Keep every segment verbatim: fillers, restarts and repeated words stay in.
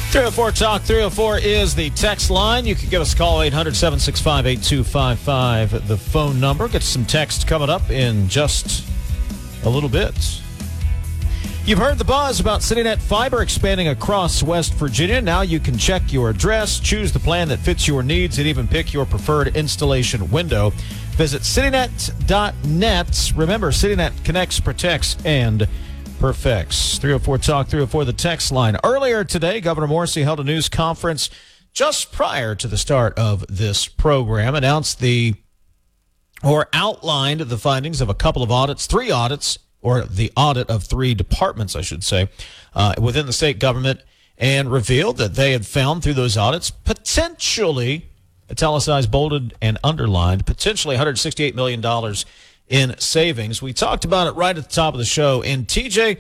three oh four Talk. three oh four is the text line. You can give us a call, eight hundred, seven six five, eight two five five, the phone number. Get some text coming up in just a little bit. You've heard the buzz about CityNet Fiber expanding across West Virginia. Now you can check your address, choose the plan that fits your needs, and even pick your preferred installation window. Visit citynet dot net. Remember, CityNet connects, protects, and perfects. three oh four Talk, three oh four the text line. Earlier today, Governor Morrisey held a news conference just prior to the start of this program, announced the, or outlined the findings of a couple of audits, three audits, or the audit of three departments, I should say, uh, within the state government, and revealed that they had found through those audits potentially, italicized, bolded, and underlined, potentially one hundred sixty-eight million dollars in savings. We talked about it right at the top of the show. And T J,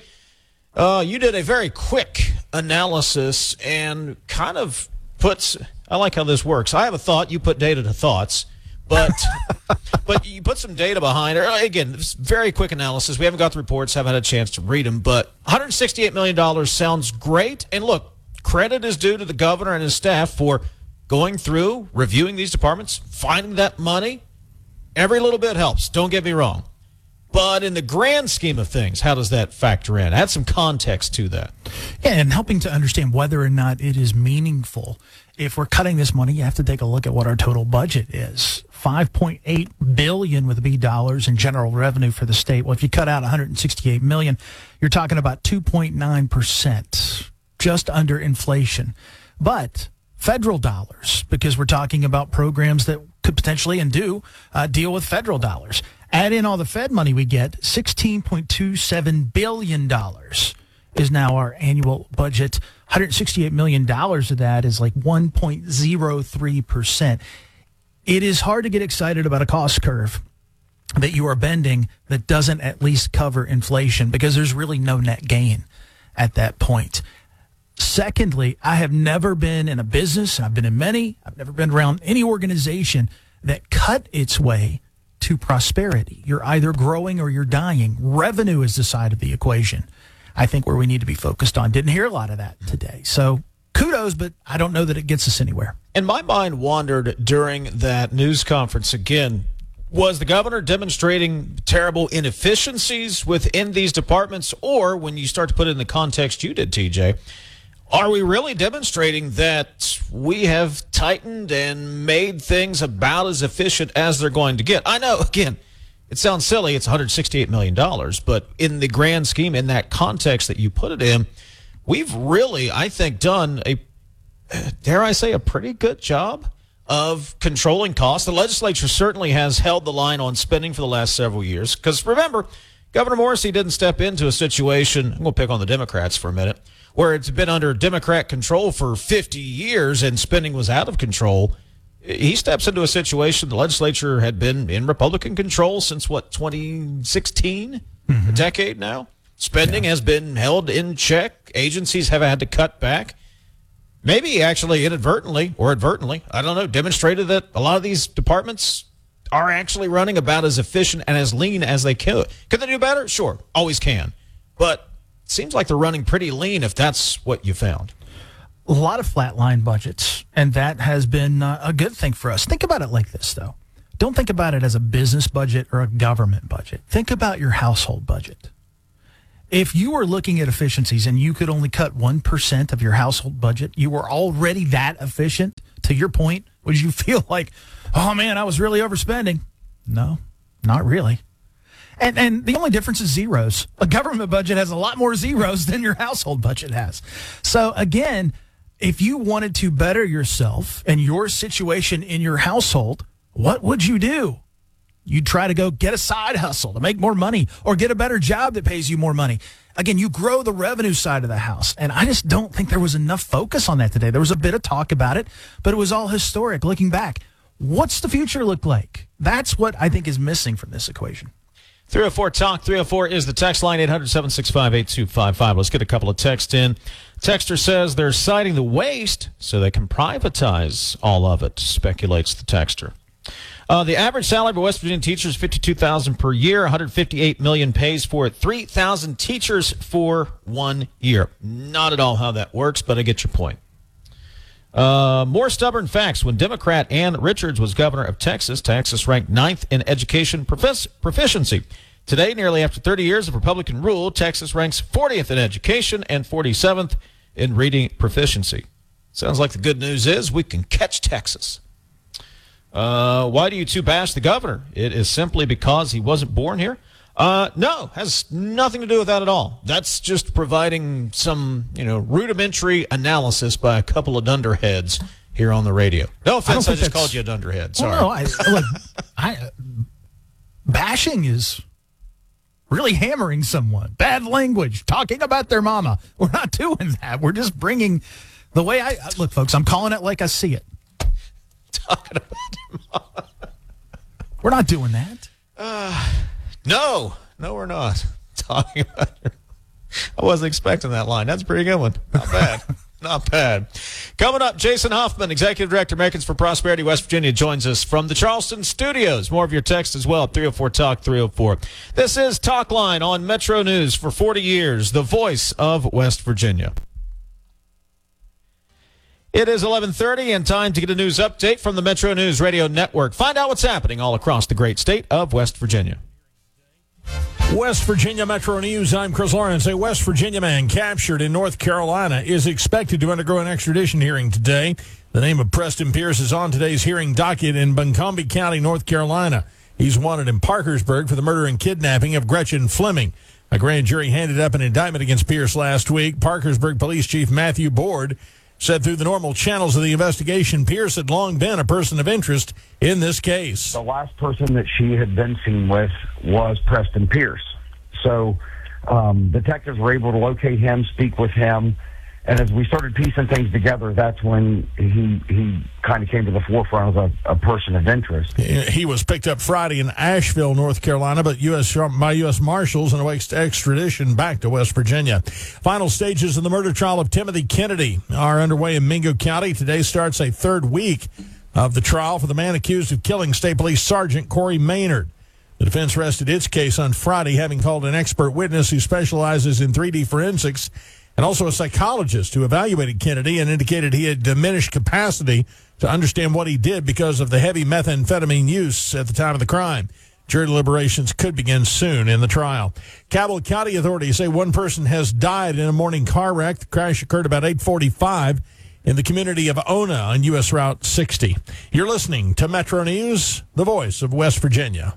uh, you did a very quick analysis and kind of puts, I like how this works. I have a thought, you put data to thoughts. But but you put some data behind it. Again, it's very quick analysis. We haven't got the reports, haven't had a chance to read them. But one hundred sixty-eight million dollars sounds great. And look, credit is due to the governor and his staff for going through, reviewing these departments, finding that money. Every little bit helps. Don't get me wrong. But in the grand scheme of things, how does that factor in? Add some context to that. Yeah, and helping to understand whether or not it is meaningful. If we're cutting this money, you have to take a look at what our total budget is. five point eight billion dollars with B dollars in general revenue for the state. Well, if you cut out one hundred sixty-eight million dollars, you're talking about two point nine percent, just under inflation. But federal dollars, because we're talking about programs that could potentially and do uh, deal with federal dollars. Add in all the Fed money we get, sixteen point two seven billion dollars is now our annual budget. one hundred sixty-eight million dollars of that is like one point zero three percent. It is hard to get excited about a cost curve that you are bending that doesn't at least cover inflation, because there's really no net gain at that point. Secondly, I have never been in a business, and I've been in many, I've never been around any organization that cut its way to prosperity. You're either growing or you're dying. Revenue is the side of the equation, I think, where we need to be focused on. Didn't hear a lot of that today. So kudos, but I don't know that it gets us anywhere. And my mind wandered during that news conference again. Was the governor demonstrating terrible inefficiencies within these departments? Or when you start to put it in the context you did, T J, are we really demonstrating that we have tightened and made things about as efficient as they're going to get? I know, again, it sounds silly. It's one hundred sixty-eight million dollars. But in the grand scheme, in that context that you put it in, we've really, I think, done a, dare I say, a pretty good job of controlling costs. The legislature certainly has held the line on spending for the last several years. Because remember, Governor Morrisey didn't step into a situation, I'm going to pick on the Democrats for a minute, where it's been under Democrat control for fifty years and spending was out of control. He steps into a situation, the legislature had been in Republican control since, what, twenty sixteen? Mm-hmm. A decade now? Spending yeah. has been held in check. Agencies have had to cut back. Maybe actually inadvertently or advertently, I don't know, demonstrated that a lot of these departments are actually running about as efficient and as lean as they could. Could they do better? Sure, always can. But it seems like they're running pretty lean if that's what you found. A lot of flatline budgets, and that has been uh, a good thing for us. Think about it like this, though. Don't think about it as a business budget or a government budget. Think about your household budget. If you were looking at efficiencies and you could only cut one percent of your household budget, you were already that efficient, to your point, would you feel like, oh, man, I was really overspending? No, not really. And and the only difference is zeros. A government budget has a lot more zeros than your household budget has. So, again, if you wanted to better yourself and your situation in your household, what would you do? You'd try to go get a side hustle to make more money or get a better job that pays you more money. Again, you grow the revenue side of the house. And I just don't think there was enough focus on that today. There was a bit of talk about it, but it was all historic looking back. What's the future look like? That's what I think is missing from this equation. three oh four Talk. three oh four is the text line, eight hundred, seven six five, eight two five five. Let's get a couple of texts in. Texter says they're citing the waste so they can privatize all of it, speculates the texter. Uh, the average salary for West Virginia teachers is fifty-two thousand dollars per year. one hundred fifty-eight million dollars pays for it. three thousand teachers for one year. Not at all how that works, but I get your point. Uh, more stubborn facts. When Democrat Ann Richards was governor of Texas, Texas ranked ninth in education profic- proficiency. Today, nearly after thirty years of Republican rule, Texas ranks fortieth in education and forty-seventh in reading proficiency. Sounds like the good news is we can catch Texas. Uh, why do you two bash the governor? It is simply because he wasn't born here? Uh, no, has nothing to do with that at all. That's just providing some, you know, rudimentary analysis by a couple of dunderheads here on the radio. No offense, I, I just called you a dunderhead. Sorry. Well, no, I, look, I, uh, bashing is really hammering someone. Bad language, talking about their mama. We're not doing that. We're just bringing the way I, look, folks, I'm calling it like I see it. Talking about your mama. We're not doing that. Uh, no, no, we're not talking about her. I wasn't expecting that line. That's a pretty good one. Not bad. Not bad. Coming up, Jason Hoffman, Executive Director, Americans for Prosperity, West Virginia, joins us from the Charleston studios. More of your text as well, three oh four talk, three oh four. This is Talk Line on Metro News for forty years, the voice of West Virginia. It is eleven thirty and time to get a news update from the Metro News Radio Network. Find out what's happening all across the great state of West Virginia. West Virginia Metro News, I'm Chris Lawrence. A West Virginia man captured in North Carolina is expected to undergo an extradition hearing today. The name of Preston Pierce is on today's hearing docket in Buncombe County, North Carolina. He's wanted in Parkersburg for the murder and kidnapping of Gretchen Fleming. A grand jury handed up an indictment against Pierce last week. Parkersburg Police Chief Matthew Board said through the normal channels of the investigation, Pierce had long been a person of interest in this case. The last person that she had been seen with was Preston Pierce. So um, detectives were able to locate him, speak with him, and as we started piecing things together, that's when he he kind of came to the forefront as a, a person of interest. He was picked up Friday in Asheville, North Carolina, but U S by U S Marshals and awaits extradition back to West Virginia. Final stages of the murder trial of Timothy Kennedy are underway in Mingo County. Today starts a third week of the trial for the man accused of killing State Police Sergeant Corey Maynard. The defense rested its case on Friday, having called an expert witness who specializes in three D forensics and also a psychologist who evaluated Kennedy and indicated he had diminished capacity to understand what he did because of the heavy methamphetamine use at the time of the crime. Jury deliberations could begin soon in the trial. Cabell County authorities say one person has died in a morning car wreck. The crash occurred about eight forty-five in the community of Ona on U S Route sixty. You're listening to Metro News, the voice of West Virginia.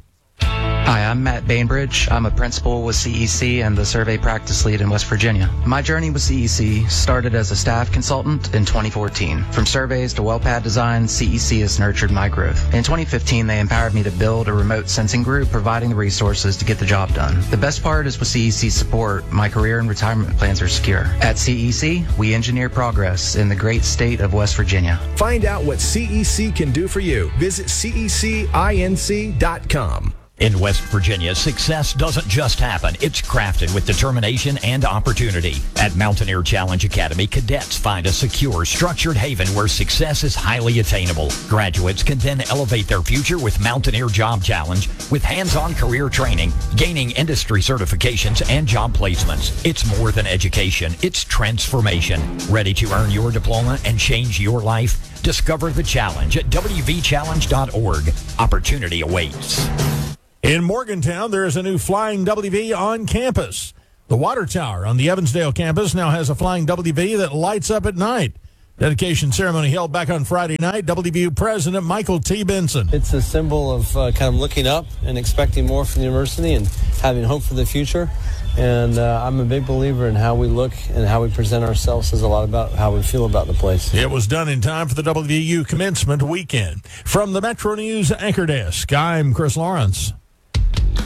Hi, I'm Matt Bainbridge. I'm a principal with C E C and the survey practice lead in West Virginia. My journey with C E C started as a staff consultant in twenty fourteen. From surveys to well pad design, C E C has nurtured my growth. In twenty fifteen, they empowered me to build a remote sensing group, providing the resources to get the job done. The best part is with C E C's support, my career and retirement plans are secure. At C E C, we engineer progress in the great state of West Virginia. Find out what C E C can do for you. Visit C E C inc dot com. In West Virginia, success doesn't just happen. It's crafted with determination and opportunity. At Mountaineer Challenge Academy, cadets find a secure, structured haven where success is highly attainable. Graduates can then elevate their future with Mountaineer Job Challenge with hands-on career training, gaining industry certifications, and job placements. It's more than education. It's transformation. Ready to earn your diploma and change your life? Discover the challenge at w v challenge dot org. Opportunity awaits. In Morgantown, there is a new Flying W V on campus. The water tower on the Evansdale campus now has a Flying W V that lights up at night. Dedication ceremony held back on Friday night. W V U President Michael T. Benson. It's a symbol of uh, kind of looking up and expecting more from the university and having hope for the future. And uh, I'm a big believer in how we look and how we present ourselves says a lot about how we feel about the place. It was done in time for the W V U commencement weekend. From the Metro News Anchor Desk, I'm Chris Lawrence.